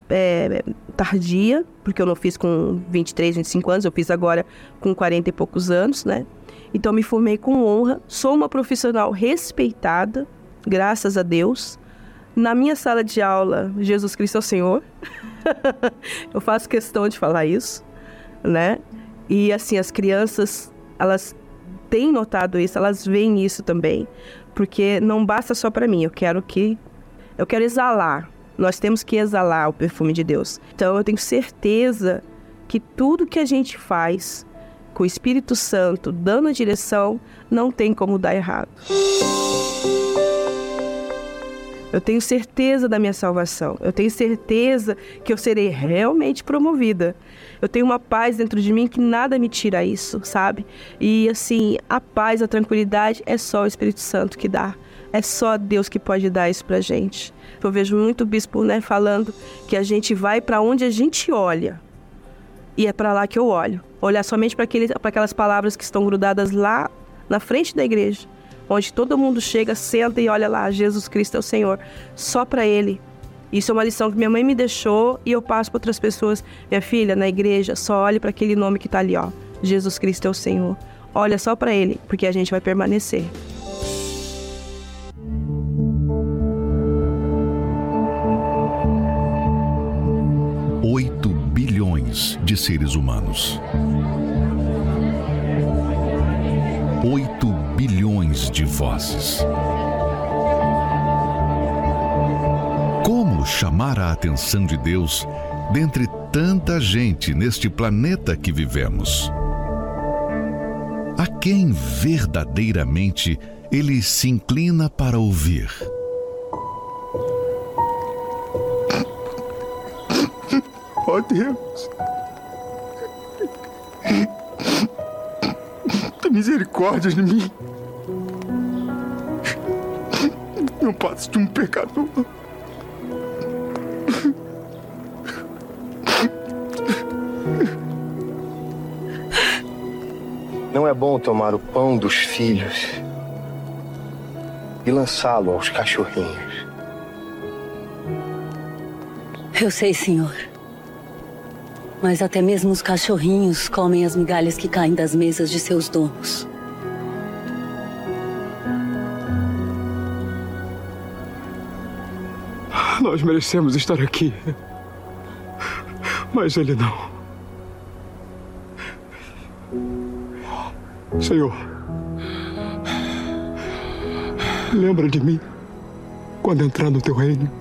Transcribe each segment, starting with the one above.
tardia, porque eu não fiz com 23, 25 anos, eu fiz agora com 40 e poucos anos, né? Então, me formei com honra, sou uma profissional respeitada, graças a Deus. Na minha sala de aula, Jesus Cristo é o Senhor. Eu faço questão de falar isso, né? E, assim, as crianças, elas têm notado isso, elas veem isso também, porque não basta só para mim, eu quero exalar. Nós temos que exalar o perfume de Deus. Então, eu tenho certeza que tudo que a gente faz com o Espírito Santo dando a direção, não tem como dar errado. Eu tenho certeza da minha salvação. Eu tenho certeza que eu serei realmente promovida. Eu tenho uma paz dentro de mim que nada me tira isso, sabe? E assim, a paz, a tranquilidade é só o Espírito Santo que dá. É só Deus que pode dar isso pra gente. Eu vejo muito bispo, né, falando que a gente vai para onde a gente olha. E é para lá que eu olho. Olhar somente para aquelas palavras que estão grudadas lá na frente da igreja. Onde todo mundo chega, senta e olha lá, Jesus Cristo é o Senhor. Só para Ele. Isso é uma lição que minha mãe me deixou e eu passo para outras pessoas. Minha filha, na igreja, só olhe para aquele nome que está ali, ó. Jesus Cristo é o Senhor. Olha só para Ele, porque a gente vai permanecer. De seres humanos. 8 bilhões de vozes. Como chamar a atenção de Deus dentre tanta gente neste planeta que vivemos? A quem verdadeiramente Ele se inclina para ouvir? Oh Deus, tem misericórdia de mim. Eu passo de um pecador. Não é bom tomar o pão dos filhos e lançá-lo aos cachorrinhos. Eu sei, Senhor. Mas até mesmo os cachorrinhos comem as migalhas que caem das mesas de seus donos. Nós merecemos estar aqui. Mas ele não. Senhor, lembra de mim quando entrar no teu reino.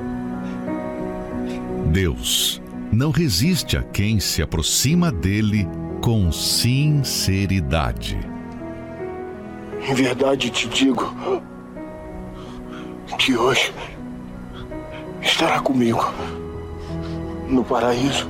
Deus não resiste a quem se aproxima dele com sinceridade. Em verdade te digo que hoje estará comigo no paraíso.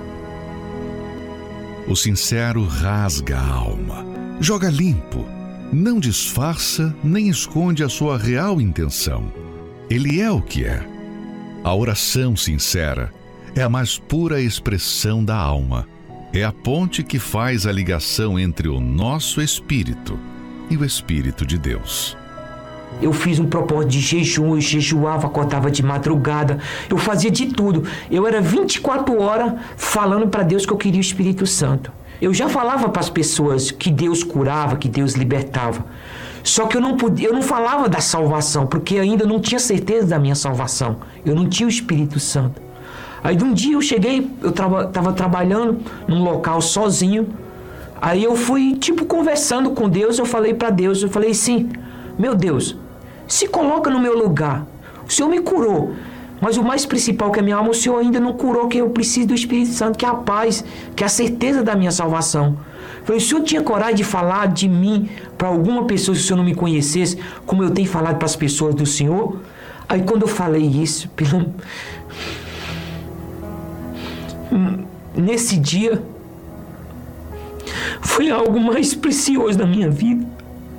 O sincero rasga a alma, joga limpo, não disfarça nem esconde a sua real intenção. Ele é o que é. A oração sincera é a mais pura expressão da alma. É a ponte que faz a ligação entre o nosso espírito e o Espírito de Deus. Eu fiz um propósito de jejum, eu jejuava, acordava de madrugada, eu fazia de tudo. Eu era 24 horas falando para Deus que eu queria o Espírito Santo. Eu já falava para as pessoas que Deus curava, que Deus libertava. Só que eu não falava da salvação, porque ainda não tinha certeza da minha salvação. Eu não tinha o Espírito Santo. Aí de um dia eu cheguei, eu estava trabalhando num local sozinho. Aí eu fui, conversando com Deus, eu falei para Deus, eu falei assim, meu Deus, se coloca no meu lugar. O Senhor me curou, mas o mais principal que é a minha alma, o Senhor ainda não curou, que eu preciso do Espírito Santo, que é a paz, que é a certeza da minha salvação. Eu falei, o Senhor tinha coragem de falar de mim para alguma pessoa, se o Senhor não me conhecesse, como eu tenho falado para as pessoas do Senhor? Aí quando eu falei isso, nesse dia, foi algo mais precioso da minha vida.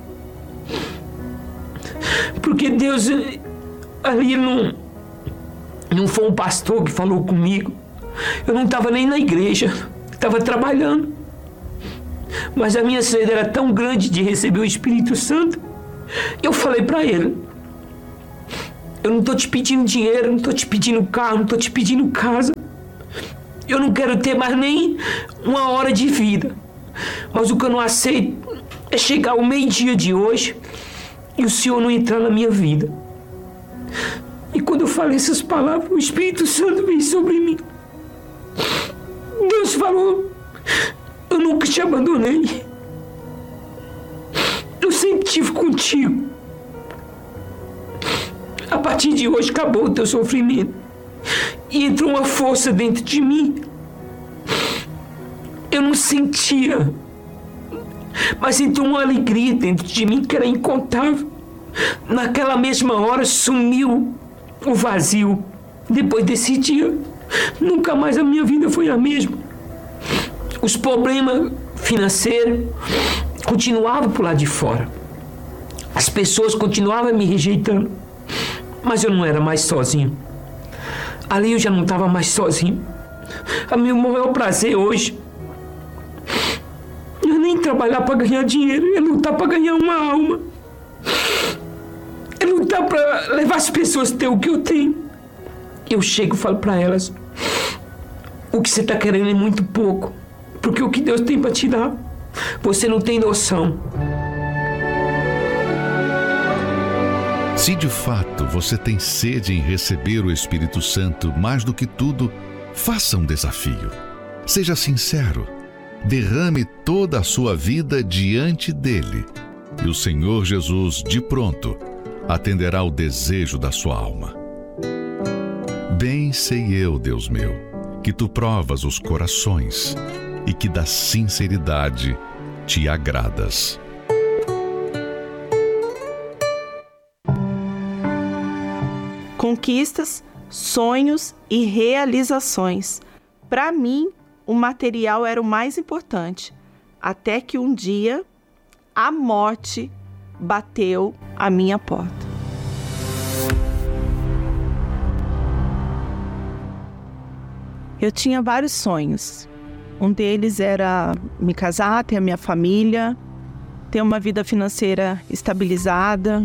Porque Deus, ali não foi um pastor que falou comigo. Eu não estava nem na igreja, estava trabalhando. Mas a minha sede era tão grande de receber o Espírito Santo. Eu falei para ele, Eu não tô te pedindo dinheiro, não tô te pedindo carro, não tô te pedindo casa. Eu não quero ter mais nem uma hora de vida. Mas o que eu não aceito é chegar ao meio-dia de hoje e o Senhor não entrar na minha vida. E quando eu falei essas palavras, o Espírito Santo veio sobre mim. Deus falou: eu nunca te abandonei. Eu sempre estive contigo. A partir de hoje acabou o teu sofrimento. E entrou uma força dentro de mim. Eu não sentia, mas entrou uma alegria dentro de mim que era incontável. Naquela mesma hora sumiu o vazio. Depois desse dia, nunca mais a minha vida foi a mesma. Os problemas financeiros continuavam por lá de fora. As pessoas continuavam me rejeitando. Mas eu não era mais sozinho. Ali eu já não estava mais sozinho. O meu maior prazer hoje não é nem trabalhar para ganhar dinheiro, é lutar para ganhar uma alma. É lutar para levar as pessoas a ter o que eu tenho. Eu chego e falo para elas: o que você está querendo é muito pouco, porque o que Deus tem para te dar, você não tem noção. Se de fato você tem sede em receber o Espírito Santo mais do que tudo, faça um desafio. Seja sincero. Derrame toda a sua vida diante dele. E o Senhor Jesus, de pronto, atenderá ao desejo da sua alma. Bem sei eu, Deus meu, que tu provas os corações e que da sinceridade te agradas. Conquistas, sonhos e realizações. Para mim, o material era o mais importante, até que um dia a morte bateu à minha porta. Eu tinha vários sonhos. Um deles era me casar, ter a minha família, ter uma vida financeira estabilizada,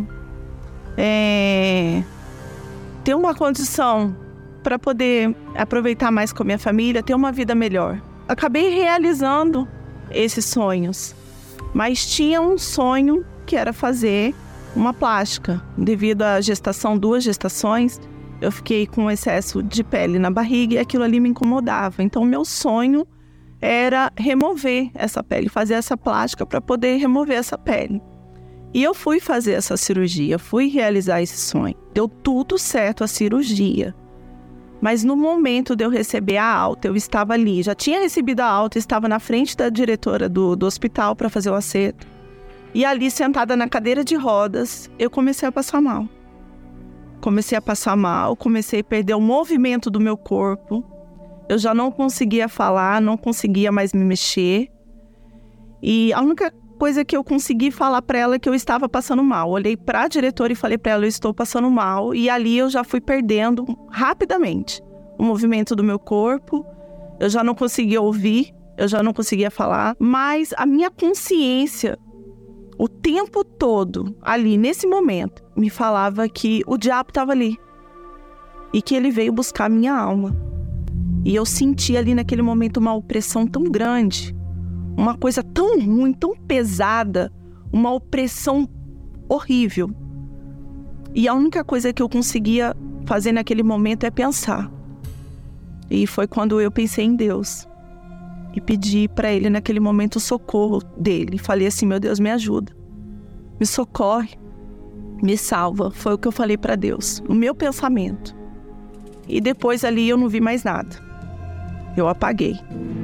ter uma condição para poder aproveitar mais com a minha família, ter uma vida melhor. Acabei realizando esses sonhos, mas tinha um sonho que era fazer uma plástica. Devido à gestação, 2 gestações, eu fiquei com excesso de pele na barriga e aquilo ali me incomodava. Então, meu sonho era remover essa pele, fazer essa plástica para poder remover essa pele. E eu fui fazer essa cirurgia, fui realizar esse sonho. Deu tudo certo a cirurgia. Mas no momento de eu receber a alta, eu estava ali. Já tinha recebido a alta, estava na frente da diretora do hospital para fazer o acerto. E ali, sentada na cadeira de rodas, eu comecei a passar mal. Comecei a perder o movimento do meu corpo. Eu já não conseguia falar, não conseguia mais me mexer. E a única coisa que eu consegui falar para ela é que eu estava passando mal. Olhei para a diretora e falei para ela: eu estou passando mal. E ali eu já fui perdendo rapidamente o movimento do meu corpo. Eu já não conseguia ouvir, eu já não conseguia falar. Mas a minha consciência, o tempo todo, ali nesse momento, me falava que o diabo estava ali. E que ele veio buscar a minha alma. E eu senti ali naquele momento uma opressão tão grande. Uma coisa tão ruim, tão pesada, uma opressão horrível. E a única coisa que eu conseguia fazer naquele momento é pensar. E foi quando eu pensei em Deus. E pedi para Ele naquele momento o socorro dEle. Falei assim: meu Deus, me ajuda. Me socorre. Me salva. Foi o que eu falei para Deus. O meu pensamento. E depois ali eu não vi mais nada. Eu apaguei.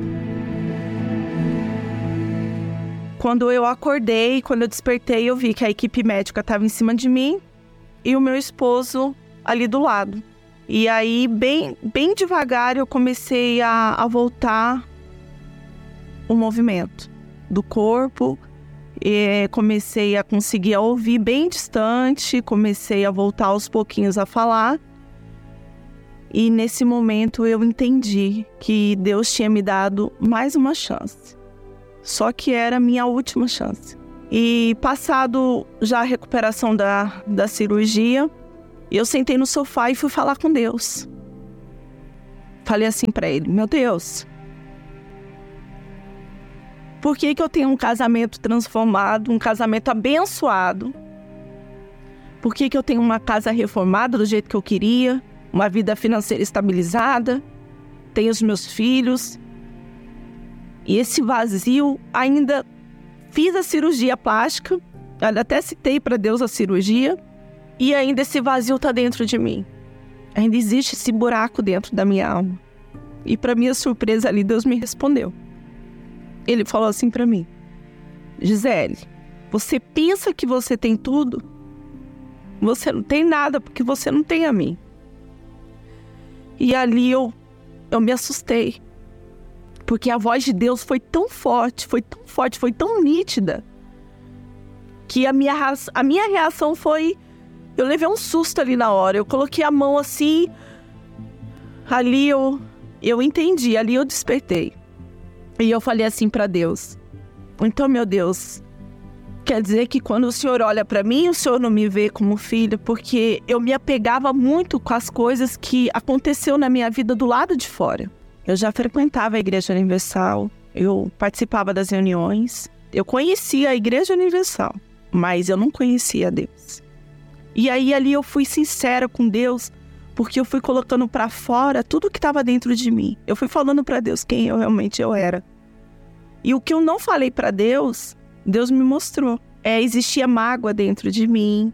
Quando eu acordei, quando eu despertei, eu vi que a equipe médica estava em cima de mim e o meu esposo ali do lado. E aí, bem devagar, eu comecei a voltar o movimento do corpo. E comecei a conseguir ouvir bem distante, comecei a voltar aos pouquinhos a falar. E nesse momento eu entendi que Deus tinha me dado mais uma chance. Só que era a minha última chance. E passado já a recuperação da cirurgia, E eu sentei no sofá e fui falar com Deus. Falei assim para ele: meu Deus, por que eu tenho um casamento transformado, um casamento abençoado? Por que eu tenho uma casa reformada do jeito que eu queria, uma vida financeira estabilizada, tenho os meus filhos, e esse vazio, ainda fiz a cirurgia plástica, até citei para Deus a cirurgia, e ainda esse vazio está dentro de mim. Ainda existe esse buraco dentro da minha alma. E para minha surpresa ali, Deus me respondeu. Ele falou assim para mim: Gisele, você pensa que você tem tudo? Você não tem nada, porque você não tem a mim. E ali eu me assustei. Porque a voz de Deus foi tão forte, foi tão nítida, que a minha reação foi... Eu levei um susto ali na hora. Eu coloquei a mão assim, ali eu entendi, ali eu despertei. E eu falei assim para Deus: então, meu Deus, quer dizer que quando o Senhor olha para mim, o Senhor não me vê como filha? Porque eu me apegava muito com as coisas que aconteceu na minha vida do lado de fora. Eu já frequentava a Igreja Universal, eu participava das reuniões, eu conhecia a Igreja Universal, mas eu não conhecia Deus. E aí ali eu fui sincera com Deus, porque eu fui colocando para fora tudo que estava dentro de mim. Eu fui falando para Deus quem eu realmente era. E o que eu não falei para Deus, Deus me mostrou. Existia mágoa dentro de mim.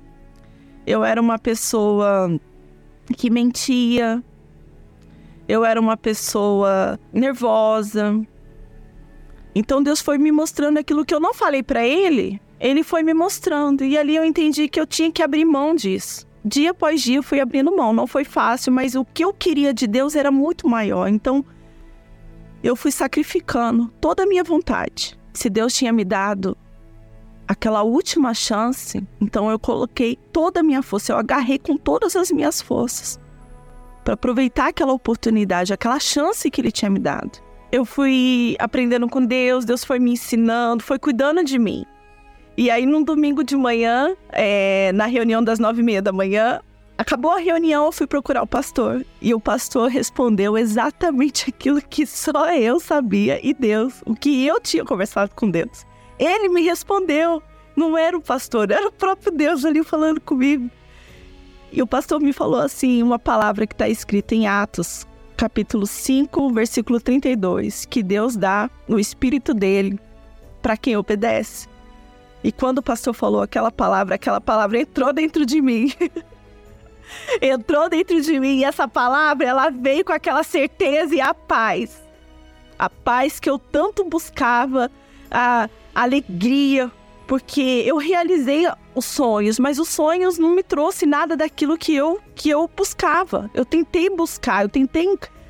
Eu era uma pessoa que mentia. Eu era uma pessoa nervosa. Então Deus foi me mostrando aquilo que eu não falei para Ele. Ele foi me mostrando. E ali eu entendi que eu tinha que abrir mão disso. Dia após dia eu fui abrindo mão. Não foi fácil, mas o que eu queria de Deus era muito maior. Então eu fui sacrificando toda a minha vontade. Se Deus tinha me dado aquela última chance, então eu coloquei toda a minha força. Eu agarrei com todas as minhas forças para aproveitar aquela oportunidade, aquela chance que Ele tinha me dado. Eu fui aprendendo com Deus, Deus foi me ensinando, foi cuidando de mim. E aí, num domingo de manhã, na reunião das 9h30 da manhã, acabou a reunião, eu fui procurar o pastor. E o pastor respondeu exatamente aquilo que só eu sabia e Deus, o que eu tinha conversado com Deus. Ele me respondeu, não era o pastor, era o próprio Deus ali falando comigo. E o pastor me falou assim, uma palavra que está escrita em Atos, capítulo 5, versículo 32, que Deus dá o Espírito dele para quem obedece. E quando o pastor falou aquela palavra entrou dentro de mim. Entrou dentro de mim e essa palavra, ela veio com aquela certeza e a paz. A paz que eu tanto buscava, a alegria, porque eu realizei os sonhos, mas os sonhos não me trouxe nada daquilo que eu buscava. Eu tentei buscar, eu tentei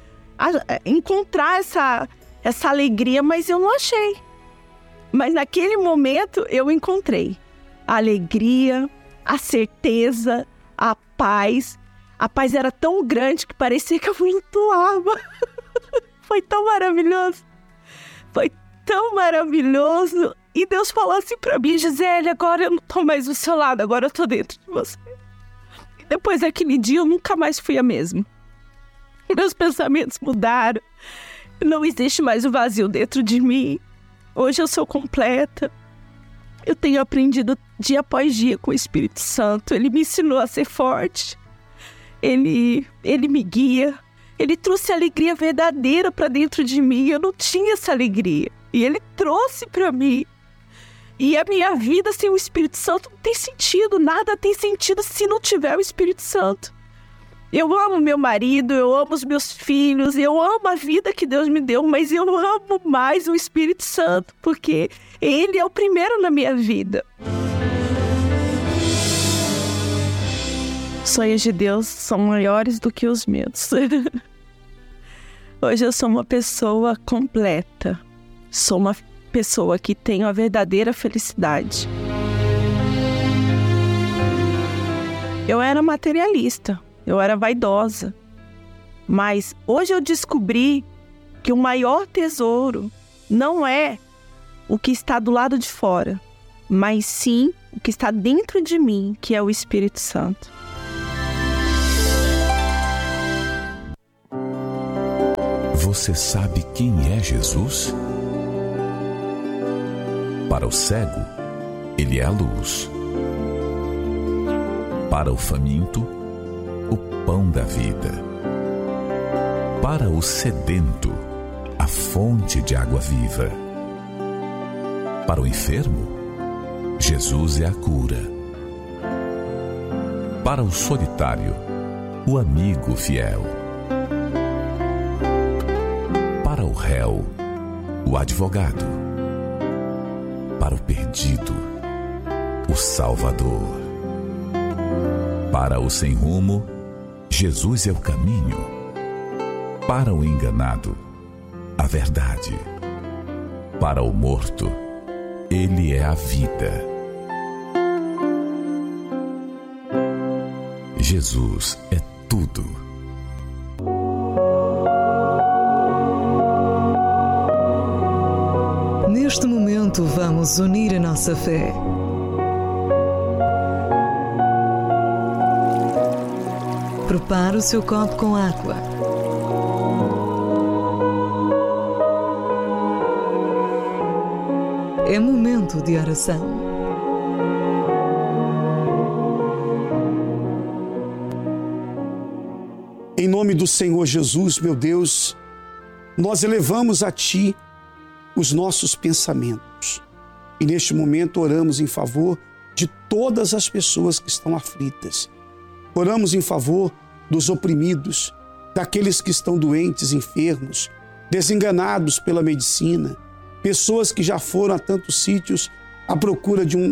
encontrar essa alegria, mas eu não achei. Mas naquele momento eu encontrei a alegria, a certeza, a paz. A paz era tão grande que parecia que eu flutuava. Foi tão maravilhoso. Foi tão maravilhoso. E Deus falou assim pra mim: Gisele, agora eu não tô mais do seu lado, agora eu tô dentro de você. E depois daquele dia eu nunca mais fui a mesma. Meus pensamentos mudaram. Não existe mais o vazio dentro de mim. Hoje eu sou completa. Eu tenho aprendido dia após dia com o Espírito Santo. Ele me ensinou a ser forte. Ele me guia. Ele trouxe alegria verdadeira para dentro de mim. Eu não tinha essa alegria. E Ele trouxe para mim. E a minha vida sem o Espírito Santo não tem sentido. Nada tem sentido se não tiver o Espírito Santo. Eu amo meu marido, eu amo os meus filhos, eu amo a vida que Deus me deu, mas eu amo mais o Espírito Santo, porque Ele é o primeiro na minha vida. Os sonhos de Deus são maiores do que os meus. Hoje eu sou uma pessoa completa. Sou uma pessoa que tem a verdadeira felicidade. Eu era materialista. Eu era vaidosa, mas hoje eu descobri que o maior tesouro não é o que está do lado de fora, mas sim o que está dentro de mim, que é o Espírito Santo. Você sabe quem é Jesus? Para o cego, ele é a luz. Para o faminto, o pão da vida. Para o sedento, a fonte de água viva. Para o enfermo, Jesus é a cura. Para o solitário, o amigo fiel. Para o réu, o advogado. Para o perdido, o Salvador. Para o sem rumo, Jesus é o caminho. Para o enganado, a verdade. Para o morto, Ele é a vida. Jesus é tudo. Neste momento, vamos unir a nossa fé. Prepare o seu copo com água. É momento de oração. Em nome do Senhor Jesus, meu Deus, nós elevamos a Ti os nossos pensamentos. E neste momento oramos em favor de todas as pessoas que estão aflitas. Oramos em favor dos oprimidos, daqueles que estão doentes, enfermos, desenganados pela medicina, pessoas que já foram a tantos sítios à procura de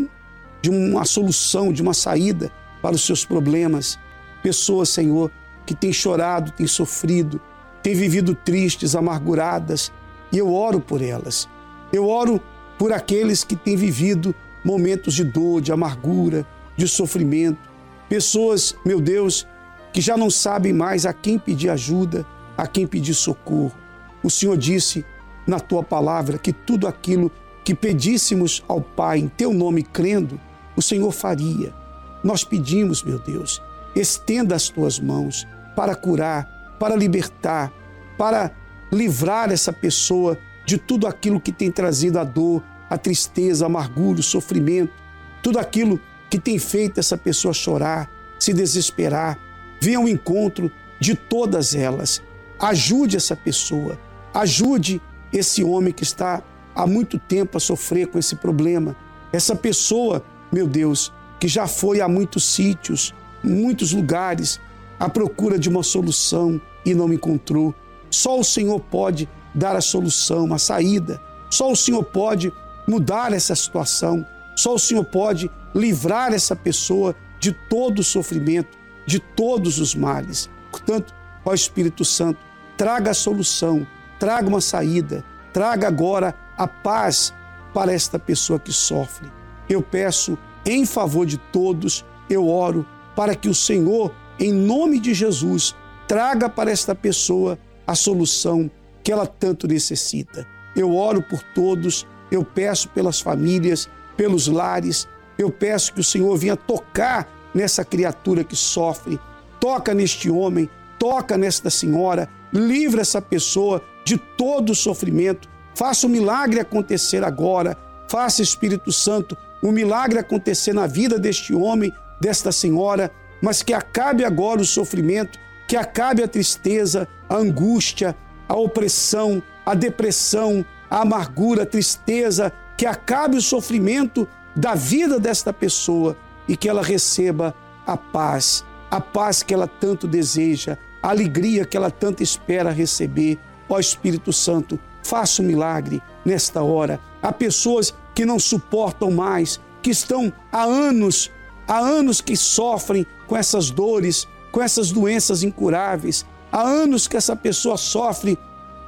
uma solução, de uma saída para os seus problemas. Pessoas, Senhor, que têm chorado, têm sofrido, têm vivido tristes, amarguradas, e eu oro por elas. Eu oro por aqueles que têm vivido momentos de dor, de amargura, de sofrimento. Pessoas, meu Deus, que já não sabem mais a quem pedir ajuda, a quem pedir socorro. O Senhor disse na Tua palavra que tudo aquilo que pedíssemos ao Pai em Teu nome crendo, o Senhor faria. Nós pedimos, meu Deus, estenda as Tuas mãos para curar, para libertar, para livrar essa pessoa de tudo aquilo que tem trazido a dor, a tristeza, a amargura, o sofrimento, tudo aquilo que tem feito essa pessoa chorar, se desesperar. Venha ao encontro de todas elas. Ajude essa pessoa, ajude esse homem que está há muito tempo a sofrer com esse problema. Essa pessoa, meu Deus, que já foi a muitos sítios, muitos lugares, à procura de uma solução e não encontrou. Só o Senhor pode dar a solução, a saída. Só o Senhor pode mudar essa situação. Só o Senhor pode livrar essa pessoa de todo o sofrimento, de todos os males. Portanto, ó Espírito Santo, traga a solução, traga uma saída, traga agora a paz para esta pessoa que sofre. Eu peço em favor de todos, eu oro para que o Senhor, em nome de Jesus, traga para esta pessoa a solução que ela tanto necessita. Eu oro por todos, eu peço pelas famílias, pelos lares, eu peço que o Senhor venha tocar nessa criatura que sofre, toca neste homem, toca nesta senhora, livra essa pessoa de todo o sofrimento, faça o milagre acontecer agora, faça, Espírito Santo, o milagre acontecer na vida deste homem, desta senhora, mas que acabe agora o sofrimento, que acabe a tristeza, a angústia, a opressão, a depressão, a amargura, a tristeza, que acabe o sofrimento da vida desta pessoa e que ela receba a paz que ela tanto deseja, a alegria que ela tanto espera receber. Ó Espírito Santo, faça um milagre nesta hora. Há pessoas que não suportam mais, que estão há anos que sofrem com essas dores, com essas doenças incuráveis. Há anos que essa pessoa sofre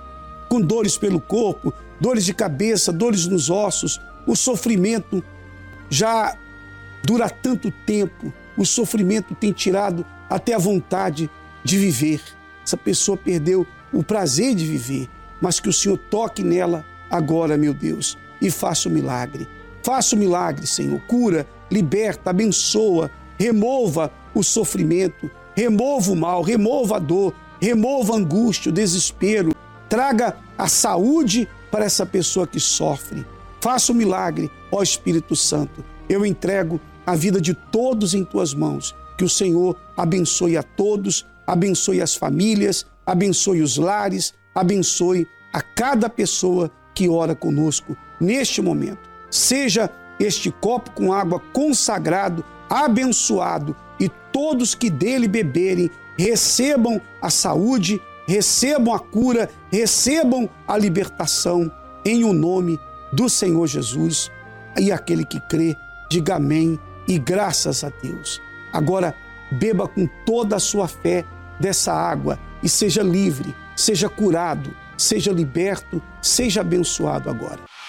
com dores pelo corpo, dores de cabeça, dores nos ossos. O sofrimento já dura tanto tempo, o sofrimento tem tirado até a vontade de viver. Essa pessoa perdeu o prazer de viver, mas que o Senhor toque nela agora, meu Deus, e faça o milagre. Faça o milagre, Senhor. Cura, liberta, abençoa, remova o sofrimento, remova o mal, remova a dor, remova a angústia, o desespero. Traga a saúde para essa pessoa que sofre. Faça um milagre, ó Espírito Santo. Eu entrego a vida de todos em tuas mãos. Que o Senhor abençoe a todos, abençoe as famílias, abençoe os lares, abençoe a cada pessoa que ora conosco neste momento. Seja este copo com água consagrado, abençoado, e todos que dele beberem recebam a saúde, recebam a cura, recebam a libertação em o nome do Senhor Jesus. E aquele que crê, diga amém e graças a Deus. Agora, beba com toda a sua fé dessa água e seja livre, seja curado, seja liberto, seja abençoado agora.